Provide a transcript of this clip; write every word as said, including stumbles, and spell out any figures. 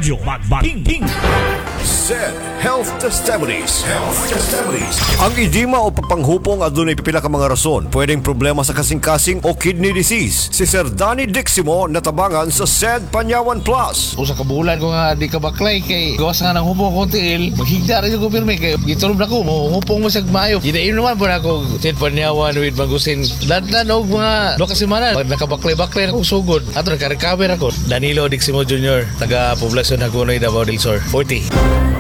Radyo Magbaking. Said Health Testimonies. Health Testimonies. Ang edema o papanghupong adunay pipila ka mga rason. Pwedeng problema sa kasing-kasing o kidney disease. Si Sir Danny Diximo natabangan sa S E D Panyawan Plus. Usa ka bulan ko nga di ka baklay kay gawas nga ng hupong ko tiil. Maghigda rin ko pirmi kay gitulog na ko mo hupong mo sa maayo. Gidayon naman po na ako S E D Panyawan with Magusin. Dadlan og mga do ka semana pag nakabaklay-baklay ako sugod. Ato naka-recover ako. Danilo Diximo Junior taga poblasyon Hagonoy, Davao del Sur. forty.